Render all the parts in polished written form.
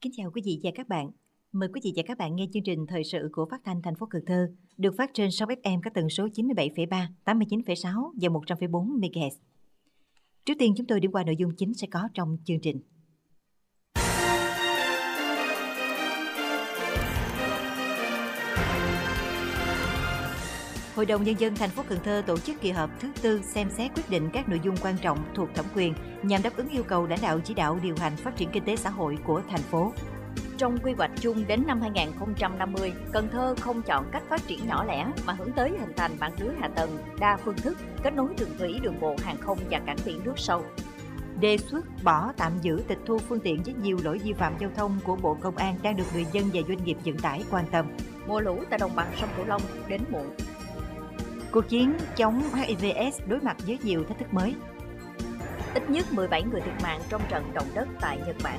Kính chào quý vị và các bạn. Mời quý vị và các bạn nghe chương trình thời sự của Phát thanh thành phố Cần Thơ, được phát trên sóng FM các tần số 97,3, 89,6 và 100,4 MHz. Trước tiên chúng tôi điểm qua nội dung chính sẽ có trong chương trình. Hội đồng Nhân dân thành phố Cần Thơ tổ chức kỳ họp thứ tư xem xét quyết định các nội dung quan trọng thuộc thẩm quyền nhằm đáp ứng yêu cầu lãnh đạo chỉ đạo điều hành phát triển kinh tế xã hội của thành phố. Trong quy hoạch chung đến năm 2050, Cần Thơ không chọn cách phát triển nhỏ lẻ mà hướng tới hình thành mạng lưới hạ tầng đa phương thức, kết nối đường thủy, đường bộ, hàng không và cảng biển nước sâu. Đề xuất bỏ tạm giữ tịch thu phương tiện với nhiều lỗi vi phạm giao thông của Bộ Công an đang được người dân và doanh nghiệp vận tải quan tâm. Mùa lũ tại đồng bằng sông Cửu Long đến muộn. Cuộc chiến chống HIV/AIDS đối mặt với nhiều thách thức mới. Ít nhất 17 người thiệt mạng trong trận động đất tại Nhật Bản.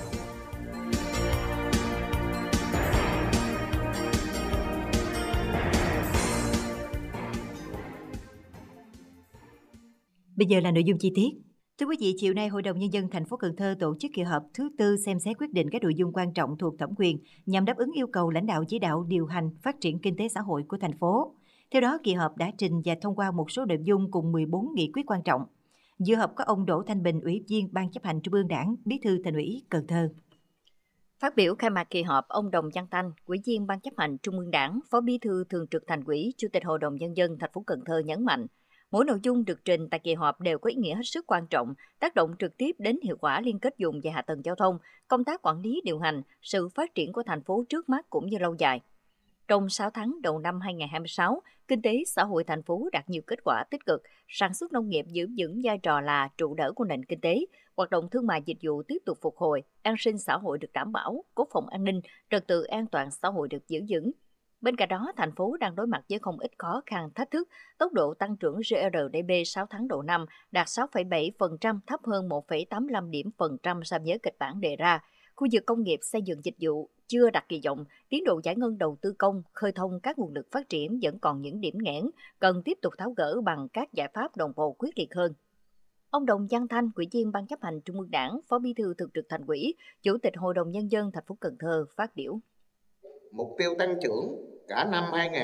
Bây giờ là nội dung chi tiết. Thưa quý vị, chiều nay Hội đồng Nhân dân thành phố Cần Thơ tổ chức kỳ họp thứ tư xem xét quyết định các nội dung quan trọng thuộc thẩm quyền nhằm đáp ứng yêu cầu lãnh đạo chỉ đạo điều hành phát triển kinh tế xã hội của thành phố. Theo đó, kỳ họp đã trình và thông qua một số nội dung cùng 14 nghị quyết quan trọng. Dự họp có ông Đỗ Thanh Bình, Ủy viên Ban chấp hành Trung ương Đảng, Bí thư Thành ủy Cần Thơ. Phát biểu khai mạc kỳ họp, ông Đồng Văn Thanh, Ủy viên Ban chấp hành Trung ương Đảng, Phó Bí thư Thường trực Thành ủy, Chủ tịch Hội đồng Nhân dân thành phố Cần Thơ nhấn mạnh, mỗi nội dung được trình tại kỳ họp đều có ý nghĩa hết sức quan trọng, tác động trực tiếp đến hiệu quả liên kết vùng và hạ tầng giao thông, công tác quản lý điều hành, sự phát triển của thành phố trước mắt cũng như lâu dài. Trong 6 tháng đầu năm 2026, kinh tế xã hội thành phố đạt nhiều kết quả tích cực, sản xuất nông nghiệp giữ vững vai trò là trụ đỡ của nền kinh tế, hoạt động thương mại dịch vụ tiếp tục phục hồi, an sinh xã hội được đảm bảo, quốc phòng an ninh, trật tự an toàn xã hội được giữ vững. Bên cạnh đó, thành phố đang đối mặt với không ít khó khăn, thách thức. Tốc độ tăng trưởng GRDP 6 tháng đầu năm đạt 6,7%, thấp hơn 1,85 điểm phần trăm so với kịch bản đề ra. Khu vực công nghiệp xây dựng dịch vụ chưa đạt kỳ vọng, tiến độ giải ngân đầu tư công, khơi thông các nguồn lực phát triển vẫn còn những điểm nghẽn, cần tiếp tục tháo gỡ bằng các giải pháp đồng bộ quyết liệt hơn. Ông Đồng Văn Thanh, Ủy viên Ban chấp hành Trung ương Đảng, Phó Bí thư Thường trực Thành ủy, Chủ tịch Hội đồng Nhân dân thành phố Cần Thơ phát biểu. Mục tiêu tăng trưởng cả năm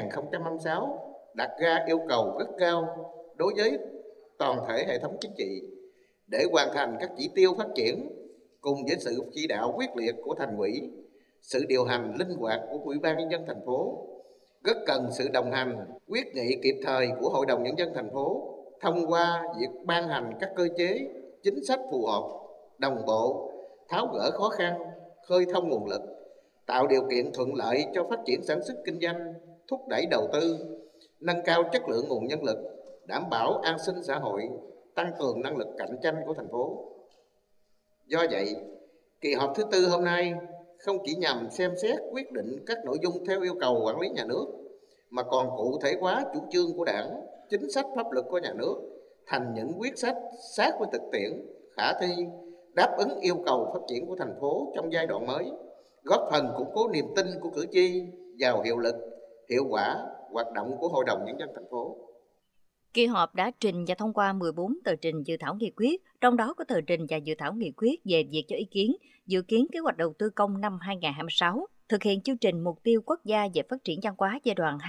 2026 đặt ra yêu cầu rất cao đối với toàn thể hệ thống chính trị để hoàn thành các chỉ tiêu phát triển cùng với sự chỉ đạo quyết liệt của Thành ủy, sự điều hành linh hoạt của Ủy ban Nhân dân thành phố, rất cần sự đồng hành, quyết nghị kịp thời của Hội đồng Nhân dân thành phố thông qua việc ban hành các cơ chế, chính sách phù hợp, đồng bộ, tháo gỡ khó khăn, khơi thông nguồn lực, tạo điều kiện thuận lợi cho phát triển sản xuất kinh doanh, thúc đẩy đầu tư, nâng cao chất lượng nguồn nhân lực, đảm bảo an sinh xã hội, tăng cường năng lực cạnh tranh của thành phố. Do vậy, kỳ họp thứ tư hôm nay không chỉ nhằm xem xét quyết định các nội dung theo yêu cầu quản lý nhà nước, mà còn cụ thể hóa chủ trương của Đảng, chính sách pháp luật của nhà nước thành những quyết sách sát với thực tiễn, khả thi, đáp ứng yêu cầu phát triển của thành phố trong giai đoạn mới, góp phần củng cố niềm tin của cử tri vào hiệu lực, hiệu quả hoạt động của Hội đồng Nhân dân thành phố. Kỳ họp đã trình và thông qua 14 tờ trình dự thảo nghị quyết, trong đó có tờ trình và dự thảo nghị quyết về việc cho ý kiến, dự kiến kế hoạch đầu tư công năm 2026, thực hiện chương trình mục tiêu quốc gia về phát triển văn hóa giai đoạn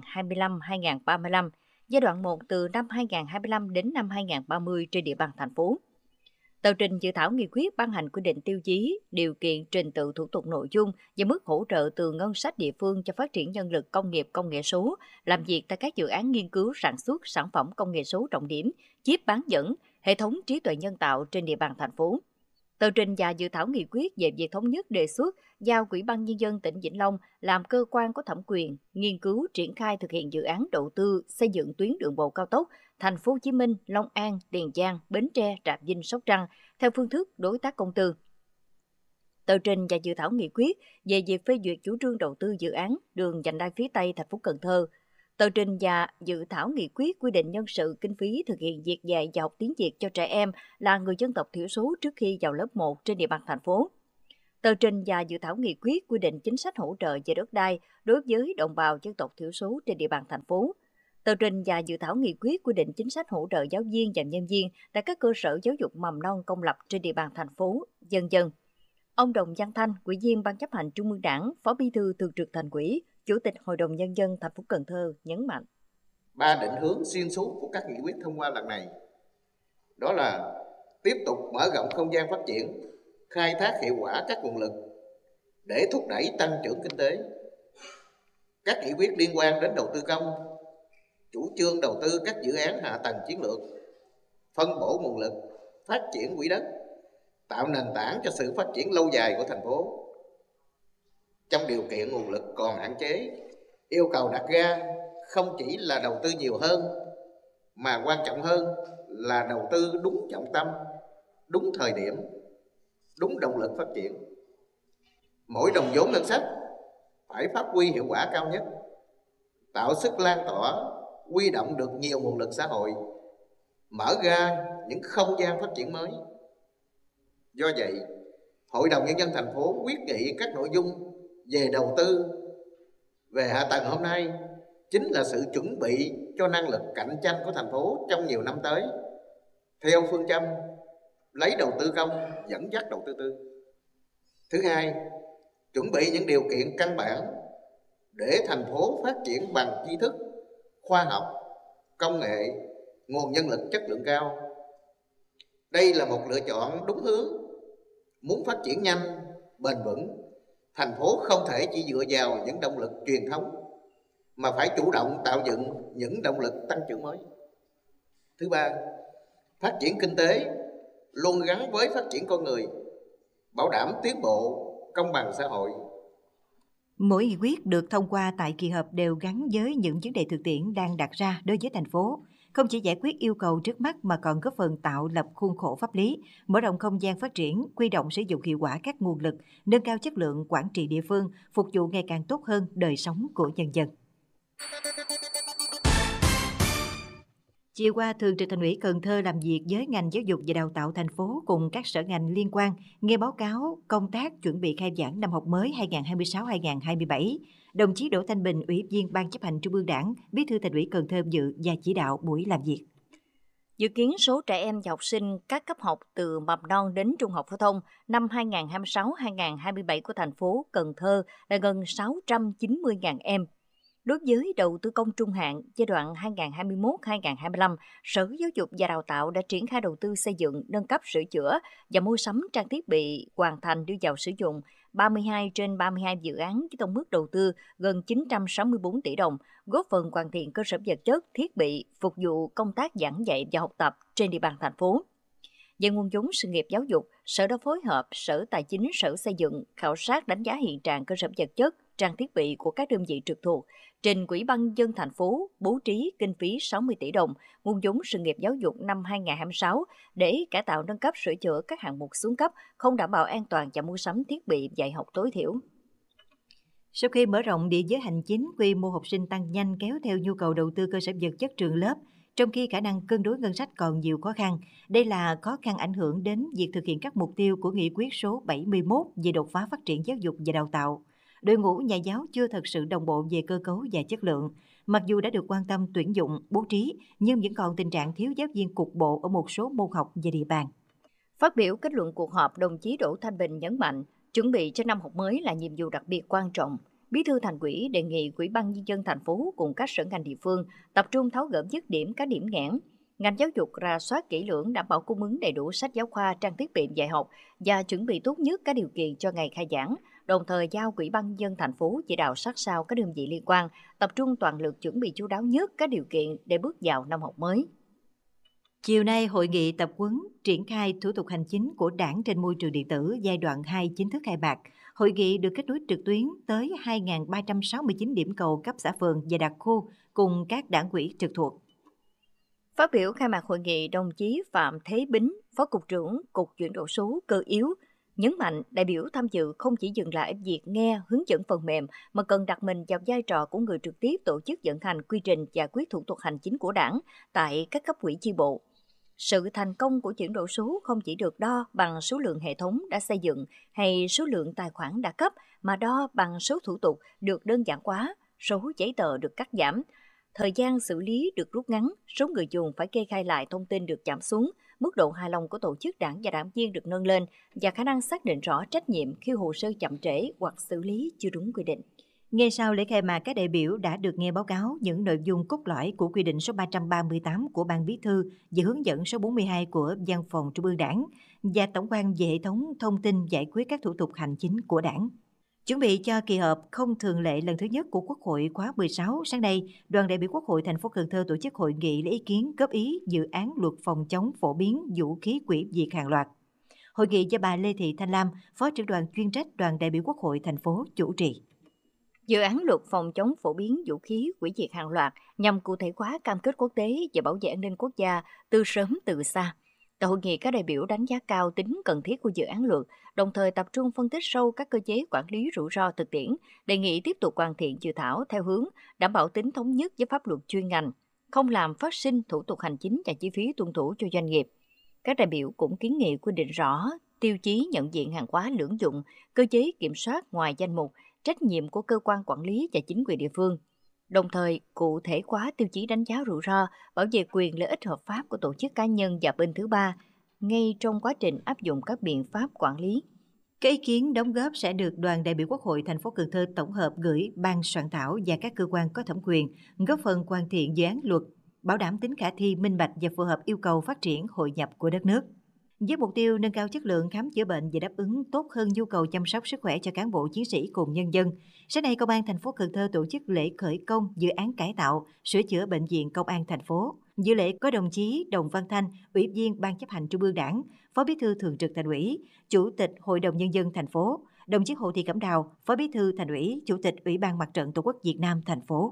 2025-2035, giai đoạn 1 từ năm 2025 đến năm 2030 trên địa bàn thành phố. Tờ trình dự thảo nghị quyết ban hành quy định tiêu chí, điều kiện, trình tự thủ tục nội dung và mức hỗ trợ từ ngân sách địa phương cho phát triển nhân lực công nghiệp công nghệ số, làm việc tại các dự án nghiên cứu sản xuất sản phẩm công nghệ số trọng điểm, chip bán dẫn, hệ thống trí tuệ nhân tạo trên địa bàn thành phố. Tờ trình và dự thảo nghị quyết về việc thống nhất đề xuất giao Ủy ban Nhân dân tỉnh Vĩnh Long làm cơ quan có thẩm quyền nghiên cứu triển khai thực hiện dự án đầu tư xây dựng tuyến đường bộ cao tốc Thành phố Hồ Chí Minh, Long An, Tiền Giang, Bến Tre, Trà Vinh, Sóc Trăng theo phương thức đối tác công tư. Tờ trình và dự thảo nghị quyết về việc phê duyệt chủ trương đầu tư dự án đường vành đai phía Tây thành phố Cần Thơ. Tờ trình và dự thảo nghị quyết quy định nhân sự kinh phí thực hiện việc dạy và học tiếng Việt cho trẻ em là người dân tộc thiểu số trước khi vào lớp 1 trên địa bàn thành phố. Tờ trình và dự thảo nghị quyết quy định chính sách hỗ trợ về đất đai đối với đồng bào dân tộc thiểu số trên địa bàn thành phố. Tờ trình và dự thảo nghị quyết quy định chính sách hỗ trợ giáo viên và nhân viên tại các cơ sở giáo dục mầm non công lập trên địa bàn thành phố, v.v. Ông Đồng Văn Thanh, Ủy viên Ban chấp hành Trung ương Đảng, Phó Bí thư Thường trực Thành ủy, Chủ tịch Hội đồng Nhân dân thành phố Cần Thơ nhấn mạnh. 3 định hướng xuyên suốt của các nghị quyết thông qua lần này đó là tiếp tục mở rộng không gian phát triển, khai thác hiệu quả các nguồn lực để thúc đẩy tăng trưởng kinh tế. Các nghị quyết liên quan đến đầu tư công, chủ trương đầu tư các dự án hạ tầng chiến lược, phân bổ nguồn lực, phát triển quỹ đất, tạo nền tảng cho sự phát triển lâu dài của thành phố. Trong điều kiện nguồn lực còn hạn chế, yêu cầu đặt ra không chỉ là đầu tư nhiều hơn, mà quan trọng hơn là đầu tư đúng trọng tâm, đúng thời điểm, đúng động lực phát triển. Mỗi đồng vốn ngân sách phải phát huy hiệu quả cao nhất, tạo sức lan tỏa, huy động được nhiều nguồn lực xã hội, mở ra những không gian phát triển mới. Do vậy, Hội đồng Nhân dân thành phố quyết nghị các nội dung về đầu tư, về hạ tầng hôm nay chính là sự chuẩn bị cho năng lực cạnh tranh của thành phố trong nhiều năm tới, theo phương châm lấy đầu tư công dẫn dắt đầu tư tư. Thứ hai, chuẩn bị những điều kiện căn bản để thành phố phát triển bằng tri thức, khoa học, công nghệ, nguồn nhân lực chất lượng cao. Đây là một lựa chọn đúng hướng. Muốn phát triển nhanh, bền vững, thành phố không thể chỉ dựa vào những động lực truyền thống, mà phải chủ động tạo dựng những động lực tăng trưởng mới. Thứ ba, phát triển kinh tế luôn gắn với phát triển con người, bảo đảm tiến bộ, công bằng xã hội. Mỗi nghị quyết được thông qua tại kỳ họp đều gắn với những vấn đề thực tiễn đang đặt ra đối với thành phố, không chỉ giải quyết yêu cầu trước mắt mà còn góp phần tạo lập khuôn khổ pháp lý, mở rộng không gian phát triển, huy động sử dụng hiệu quả các nguồn lực, nâng cao chất lượng quản trị địa phương, phục vụ ngày càng tốt hơn đời sống của nhân dân. Chiều qua, Thường trực Thành ủy Cần Thơ làm việc với ngành giáo dục và đào tạo thành phố cùng các sở ngành liên quan, nghe báo cáo công tác chuẩn bị khai giảng năm học mới 2026-2027. Đồng chí Đỗ Thanh Bình, Ủy viên Ban chấp hành Trung ương Đảng, Bí thư Thành ủy Cần Thơ dự và chỉ đạo buổi làm việc. Dự kiến số trẻ em và học sinh các cấp học từ mầm non đến trung học phổ thông năm 2026-2027 của thành phố Cần Thơ là gần 690.000 em. Đối với đầu tư công trung hạn giai đoạn 2021-2025, Sở Giáo dục và Đào tạo đã triển khai đầu tư xây dựng, nâng cấp sửa chữa và mua sắm trang thiết bị hoàn thành đưa vào sử dụng 32 trên 32 dự án với tổng mức đầu tư gần 964 tỷ đồng, góp phần hoàn thiện cơ sở vật chất, thiết bị, phục vụ công tác giảng dạy và học tập trên địa bàn thành phố. Về nguồn vốn sự nghiệp giáo dục, Sở đã phối hợp Sở Tài chính, Sở Xây dựng khảo sát đánh giá hiện trạng cơ sở vật chất, trang thiết bị của các đơn vị trực thuộc, trình Ủy ban nhân dân thành phố bố trí kinh phí 60 tỷ đồng nguồn vốn sự nghiệp giáo dục năm 2026 để cải tạo nâng cấp sửa chữa các hạng mục xuống cấp, không đảm bảo an toàn và mua sắm thiết bị dạy học tối thiểu. Sau khi mở rộng địa giới hành chính, quy mô học sinh tăng nhanh kéo theo nhu cầu đầu tư cơ sở vật chất trường lớp, trong khi khả năng cân đối ngân sách còn nhiều khó khăn. Đây là khó khăn ảnh hưởng đến việc thực hiện các mục tiêu của nghị quyết số 71 về đột phá phát triển giáo dục và đào tạo. Đội ngũ nhà giáo chưa thật sự đồng bộ về cơ cấu và chất lượng. Mặc dù đã được quan tâm tuyển dụng, bố trí, nhưng vẫn còn tình trạng thiếu giáo viên cục bộ ở một số môn học và địa bàn. Phát biểu kết luận cuộc họp, đồng chí Đỗ Thanh Bình nhấn mạnh, chuẩn bị cho năm học mới là nhiệm vụ đặc biệt quan trọng. Bí thư Thành ủy đề nghị Ủy ban nhân dân thành phố cùng các sở ngành địa phương tập trung tháo gỡ dứt điểm các điểm nghẽn. Ngành giáo dục rà soát kỹ lưỡng đảm bảo cung ứng đầy đủ sách giáo khoa, trang thiết bị dạy học và chuẩn bị tốt nhất các điều kiện cho ngày khai giảng, đồng thời giao Ủy ban nhân dân thành phố chỉ đạo sát sao các đơn vị liên quan tập trung toàn lực chuẩn bị chu đáo nhất các điều kiện để bước vào năm học mới. Chiều nay, hội nghị tập huấn triển khai thủ tục hành chính của Đảng trên môi trường điện tử giai đoạn 2 chính thức khai mạc. Hội nghị được kết nối trực tuyến tới 2.369 điểm cầu cấp xã phường và đặc khu cùng các đảng ủy trực thuộc. Phát biểu khai mạc hội nghị, đồng chí Phạm Thế Bính, Phó Cục trưởng Cục chuyển đổi số cơ yếu, nhấn mạnh đại biểu tham dự không chỉ dừng lại ở việc nghe, hướng dẫn phần mềm mà cần đặt mình vào vai trò của người trực tiếp tổ chức vận hành quy trình giải quyết thủ tục hành chính của Đảng tại các cấp ủy chi bộ. Sự thành công của chuyển đổi số không chỉ được đo bằng số lượng hệ thống đã xây dựng hay số lượng tài khoản đã cấp, mà đo bằng số thủ tục được đơn giản hóa, số giấy tờ được cắt giảm, thời gian xử lý được rút ngắn, số người dùng phải kê khai lại thông tin được giảm xuống mức độ hài lòng của tổ chức đảng và đảng viên được nâng lên và khả năng xác định rõ trách nhiệm khi hồ sơ chậm trễ hoặc xử lý chưa đúng quy định. Ngay sau lễ khai mạc, các đại biểu đã được nghe báo cáo những nội dung cốt lõi của quy định số 338 của Ban Bí thư về hướng dẫn số 42 của Văn phòng Trung ương Đảng và tổng quan về hệ thống thông tin giải quyết các thủ tục hành chính của Đảng. Chuẩn bị cho kỳ họp không thường lệ lần thứ nhất của Quốc hội khóa 16, sáng nay, đoàn đại biểu Quốc hội thành phố Cần Thơ tổ chức hội nghị lấy ý kiến góp ý dự án luật phòng chống phổ biến vũ khí hủy diệt hàng loạt. Hội nghị do bà Lê Thị Thanh Lam, Phó trưởng đoàn chuyên trách đoàn đại biểu Quốc hội thành phố chủ trì. Dự án luật phòng chống phổ biến vũ khí hủy diệt hàng loạt nhằm cụ thể hóa cam kết quốc tế về bảo vệ an ninh quốc gia từ sớm từ xa. Tại hội nghị, các đại biểu đánh giá cao tính cần thiết của dự án luật, đồng thời tập trung phân tích sâu các cơ chế quản lý rủi ro thực tiễn, đề nghị tiếp tục hoàn thiện dự thảo theo hướng đảm bảo tính thống nhất với pháp luật chuyên ngành, không làm phát sinh thủ tục hành chính và chi phí tuân thủ cho doanh nghiệp. Các đại biểu cũng kiến nghị quy định rõ tiêu chí nhận diện hàng hóa lưỡng dụng, cơ chế kiểm soát ngoài danh mục, trách nhiệm của cơ quan quản lý và chính quyền địa phương. Đồng thời, cụ thể hóa tiêu chí đánh giá rủi ro, bảo vệ quyền lợi ích hợp pháp của tổ chức cá nhân và bên thứ ba, ngay trong quá trình áp dụng các biện pháp quản lý. Các ý kiến đóng góp sẽ được đoàn đại biểu Quốc hội thành phố Cần Thơ tổng hợp gửi ban soạn thảo và các cơ quan có thẩm quyền, góp phần hoàn thiện dự án luật, bảo đảm tính khả thi, minh bạch và phù hợp yêu cầu phát triển hội nhập của đất nước. Với mục tiêu nâng cao chất lượng khám chữa bệnh và đáp ứng tốt hơn nhu cầu chăm sóc sức khỏe cho cán bộ chiến sĩ cùng nhân dân, sáng nay Công an thành phố Cần Thơ tổ chức lễ khởi công dự án cải tạo, sửa chữa bệnh viện Công an thành phố. Dự lễ có đồng chí Đồng Văn Thanh, Ủy viên Ban chấp hành Trung ương Đảng, Phó Bí thư Thường trực Thành ủy, Chủ tịch Hội đồng Nhân dân thành phố, đồng chí Hồ Thị Cẩm Đào, Phó Bí thư Thành ủy, Chủ tịch Ủy ban Mặt trận Tổ quốc Việt Nam thành phố.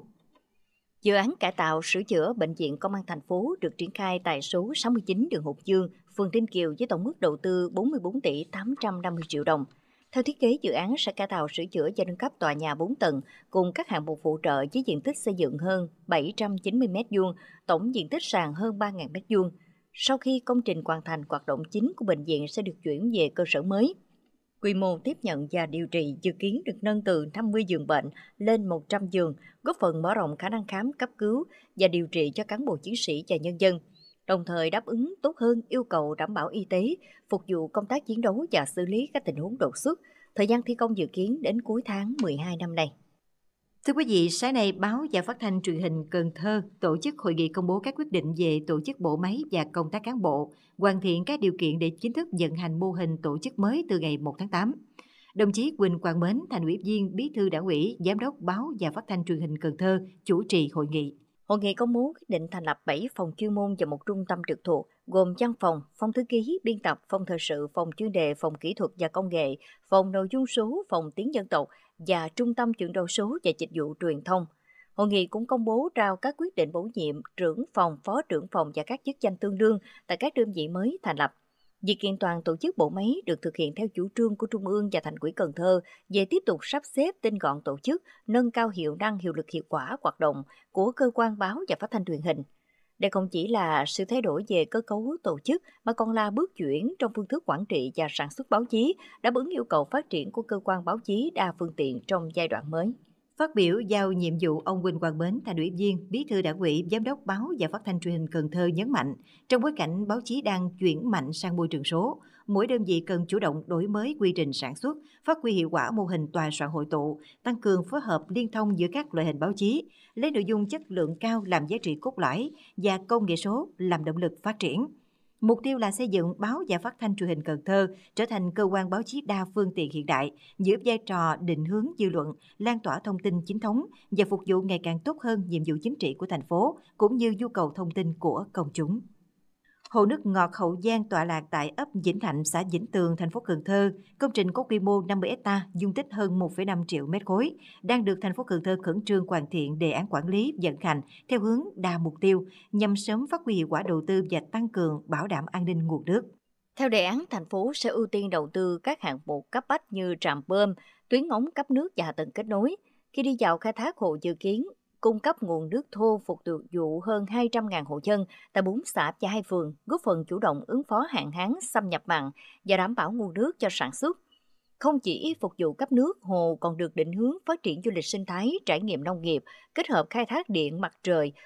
Dự án cải tạo sửa chữa bệnh viện Công an thành phố được triển khai tại số 69 đường Hùng Vương, phường Ninh Kiều với tổng mức đầu tư 44 tỷ 850 triệu đồng. Theo thiết kế, dự án sẽ cải tạo sửa chữa và nâng cấp tòa nhà 4 tầng cùng các hạng mục phụ trợ với diện tích xây dựng hơn 790 m², tổng diện tích sàn hơn 3.000 m². Sau khi công trình hoàn thành, hoạt động chính của bệnh viện sẽ được chuyển về cơ sở mới. Quy mô tiếp nhận và điều trị dự kiến được nâng từ 50 giường bệnh lên 100 giường, góp phần mở rộng khả năng khám cấp cứu và điều trị cho cán bộ chiến sĩ và nhân dân, đồng thời đáp ứng tốt hơn yêu cầu đảm bảo y tế, phục vụ công tác chiến đấu và xử lý các tình huống đột xuất. Thời gian thi công dự kiến đến cuối tháng 12 năm nay. Thưa quý vị, sáng nay báo và phát thanh truyền hình Cần Thơ tổ chức hội nghị công bố các quyết định về tổ chức bộ máy và công tác cán bộ, hoàn thiện các điều kiện để chính thức vận hành mô hình tổ chức mới từ ngày 1 tháng 8. Đồng chí Quỳnh Quang Mến, Thành ủy viên, Bí thư Đảng ủy, Giám đốc báo và phát thanh truyền hình Cần Thơ chủ trì hội nghị. Hội nghị công bố quyết định thành lập 7 phòng chuyên môn và một trung tâm trực thuộc, gồm văn phòng, phòng thư ký, biên tập, phòng thời sự, phòng chuyên đề, phòng kỹ thuật và công nghệ, phòng nội dung số, phòng tiếng dân tộc và trung tâm chuyển đổi số và dịch vụ truyền thông. Hội nghị cũng công bố trao các quyết định bổ nhiệm trưởng phòng, phó trưởng phòng và các chức danh tương đương tại các đơn vị mới thành lập. Việc kiện toàn tổ chức bộ máy được thực hiện theo chủ trương của Trung ương và Thành ủy Cần Thơ về tiếp tục sắp xếp tinh gọn tổ chức, nâng cao hiệu năng, hiệu lực, hiệu quả hoạt động của cơ quan báo và phát thanh truyền hình. Đây không chỉ là sự thay đổi về cơ cấu tổ chức mà còn là bước chuyển trong phương thức quản trị và sản xuất báo chí, đáp ứng yêu cầu phát triển của cơ quan báo chí đa phương tiện trong giai đoạn mới. Phát biểu giao nhiệm vụ, ông Quỳnh Quang Mến, Thành ủy viên, Bí thư Đảng ủy, Giám đốc báo và phát thanh truyền hình Cần Thơ nhấn mạnh, trong bối cảnh báo chí đang chuyển mạnh sang môi trường số, mỗi đơn vị cần chủ động đổi mới quy trình sản xuất, phát huy hiệu quả mô hình tòa soạn hội tụ, tăng cường phối hợp liên thông giữa các loại hình báo chí, lấy nội dung chất lượng cao làm giá trị cốt lõi và công nghệ số làm động lực phát triển. Mục tiêu là xây dựng báo và phát thanh truyền hình Cần Thơ trở thành cơ quan báo chí đa phương tiện hiện đại, giữ vai trò định hướng dư luận, lan tỏa thông tin chính thống và phục vụ ngày càng tốt hơn nhiệm vụ chính trị của thành phố cũng như nhu cầu thông tin của công chúng. Hồ nước ngọt Hậu Giang tọa lạc tại ấp Vĩnh Thạnh, xã Vĩnh Tường, thành phố Cần Thơ, công trình có quy mô 50 ha, dung tích hơn 1,5 triệu mét khối, đang được thành phố Cần Thơ khẩn trương hoàn thiện đề án quản lý vận hành theo hướng đa mục tiêu nhằm sớm phát huy hiệu quả đầu tư và tăng cường bảo đảm an ninh nguồn nước. Theo đề án, thành phố sẽ ưu tiên đầu tư các hạng mục cấp bách như trạm bơm, tuyến ống cấp nước và hạ tầng kết nối. Khi đi vào khai thác, hồ dự kiến cung cấp nguồn nước thô phục vụ hơn 200.000 hộ dân tại 4 xã và 2 phường, góp phần chủ động ứng phó hạn hán, xâm nhập mặn và đảm bảo nguồn nước cho sản xuất. Không chỉ phục vụ cấp nước, hồ còn được định hướng phát triển du lịch sinh thái, trải nghiệm nông nghiệp, kết hợp khai thác điện mặt trời,